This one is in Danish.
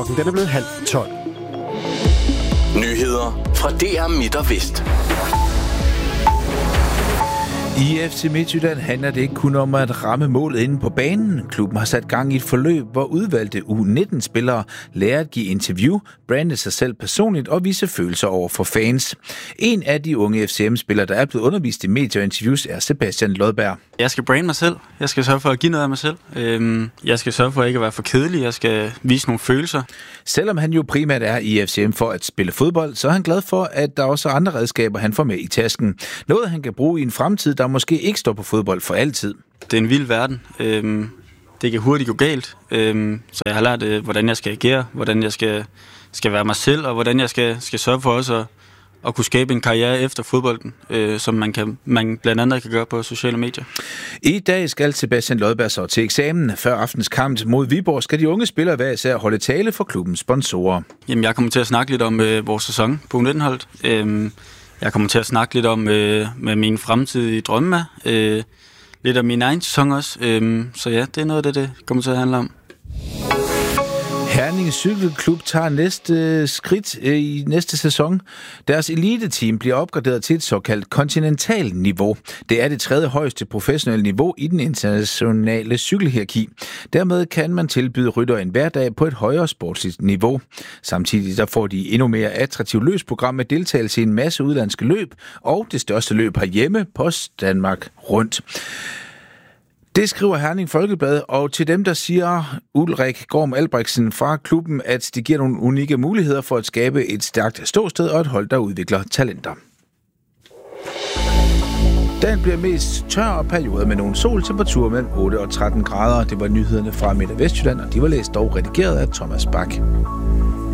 Den er blevet 11:30. Nyheder fra DR Midt og Vest. I FC Midtjylland handler det ikke kun om at ramme målet inde på banen. Klubben har sat gang i et forløb, hvor udvalgte U19-spillere lærer at give interview, brande sig selv personligt og vise følelser over for fans. En af de unge FCM-spillere, der er blevet undervist i medier og interviews, er Sebastian Lodberg. Jeg skal brande mig selv. Jeg skal sørge for at give noget af mig selv. Jeg skal sørge for at ikke at være for kedelig. Jeg skal vise nogle følelser. Selvom han jo primært er i FCM for at spille fodbold, så er han glad for, at der også er andre redskaber, han får med i tasken. Noget, han kan bruge i en fremtid, der måske ikke står på fodbold for altid. Det er en vild verden. Det kan hurtigt gå galt. Så jeg har lært, hvordan jeg skal agere, hvordan jeg skal være mig selv, og hvordan jeg skal sørge for også at kunne skabe en karriere efter fodbolden, som man blandt andet kan gøre på sociale medier. I dag skal Sebastian Lodberg så til eksamen. Før aftens kamp mod Viborg skal de unge spillere hver især holde tale for klubbens sponsorer. Jamen, jeg kommer til at snakke lidt om vores sæson på U19-holdet. Jeg kommer til at snakke lidt om med min fremtidige drømme. Lidt om min egen sæson også. Så ja, det er noget af det kommer til at handle om. Herning Cykelklub tager næste skridt i næste sæson. Deres eliteteam bliver opgraderet til et såkaldt kontinentalniveau. Det er det tredje højeste professionelle niveau i den internationale cykelhierarki. Dermed kan man tilbyde ryttere en hverdag på et højere sportsligt niveau. Samtidig der får de endnu mere attraktivt løbsprogram med deltagelse i en masse udlandske løb og det største løb herhjemme, Post Danmark Rundt. Det skriver Herning Folkeblad, og til dem, der siger Ulrik Gorm Albrechtsen fra klubben, at det giver nogle unikke muligheder for at skabe et stærkt ståsted og et hold, der udvikler talenter. Den bliver mest tør og perioder med nogle soltemperaturer mellem 8 og 13 grader. Det var nyhederne fra Midt- og Vestjylland, og de var læst og redigeret af Thomas Bak.